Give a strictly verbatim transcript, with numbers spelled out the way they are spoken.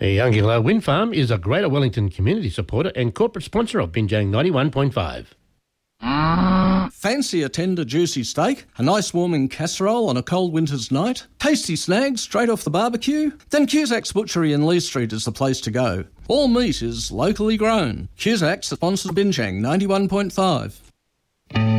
The Younginglow Wind Farm is a Greater Wellington community supporter and corporate sponsor of Binjang ninety-one point five. Fancy a tender juicy steak, a nice warming casserole on a cold winter's night, tasty snags straight off the barbecue? Then Cusack's Butchery in Lee Street is the place to go. All meat is locally grown. Cusack's sponsors Binjang ninety-one point five.